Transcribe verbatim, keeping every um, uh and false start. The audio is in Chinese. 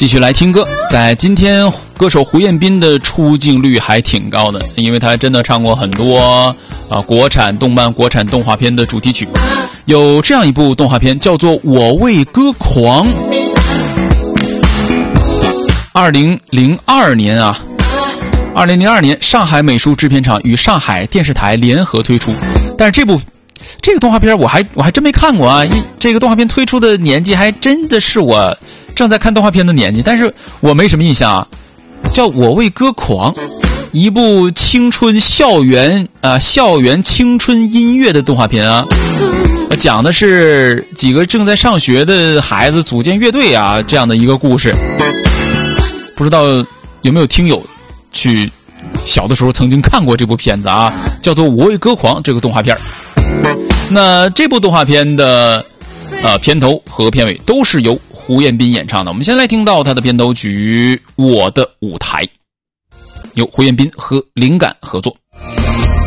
继续来听歌，在今天歌手胡彦斌的出镜率还挺高的，因为他真的唱过很多啊国产动漫、国产动画片的主题曲。有这样一部动画片叫做《我为歌狂》，二零零二年啊，二零零二年上海美术制片厂与上海电视台联合推出。但是这部这个动画片我还我还真没看过啊，这个动画片推出的年纪还真的是我正在看动画片的年纪，但是我没什么印象啊。叫《我为歌狂》，一部青春校园啊校园青春音乐的动画片啊，讲的是几个正在上学的孩子组建乐队啊这样的一个故事。不知道有没有听友去小的时候曾经看过这部片子啊，叫做《我为歌狂》这个动画片。那这部动画片的呃片头和片尾都是由胡彦斌演唱的。我们先来听到他的片头曲《我的舞台》，由胡彦斌和灵感合作。